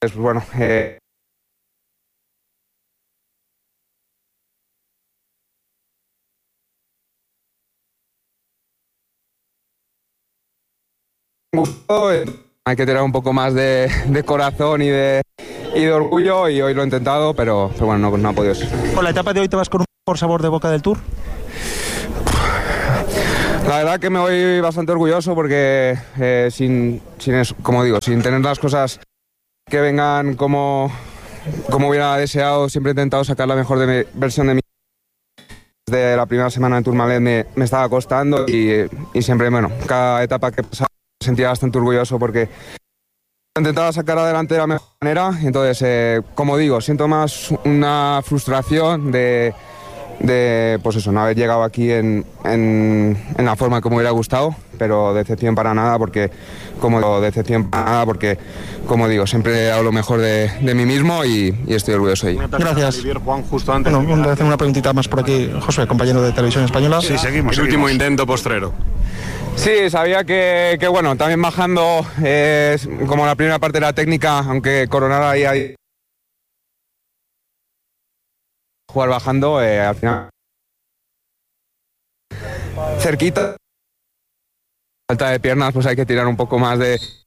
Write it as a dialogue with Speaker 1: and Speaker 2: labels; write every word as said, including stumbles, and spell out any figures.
Speaker 1: pues bueno, eh, gustó, eh, hay que tener un poco más de, de corazón y de, y de orgullo, y hoy lo he intentado, pero, pero bueno, no, no ha podido ser.
Speaker 2: ¿Con la etapa de hoy te vas con un mejor sabor de boca del Tour?
Speaker 1: La verdad que me voy bastante orgulloso porque eh, sin, sin eso, como digo, sin tener las cosas que vengan como, como hubiera deseado, siempre he intentado sacar la mejor de mi, versión de mí. Desde la primera semana en Tourmalet me, me estaba costando y, y siempre, bueno, cada etapa que pasaba me sentía bastante orgulloso porque intentaba sacar adelante de la mejor manera. Entonces, eh, como digo, siento más una frustración de... de pues eso, no haber llegado aquí en, en, en la forma que me hubiera gustado, pero decepción para nada porque como decepción para nada porque como digo, siempre hago lo mejor de, de mí mismo y, y estoy orgulloso de ello.
Speaker 2: Gracias.
Speaker 3: Juan, justo antes
Speaker 2: Bueno, vamos a hacer una preguntita más por aquí, José, compañero de Televisión Española.
Speaker 3: Sí, seguimos.
Speaker 4: El último intento postrero.
Speaker 1: Sí, sabía que, que bueno, también bajando, eh, como la primera parte de la técnica, aunque coronara ahí, ahí jugar bajando, eh, al final cerquita, falta de piernas, pues hay que tirar un poco más de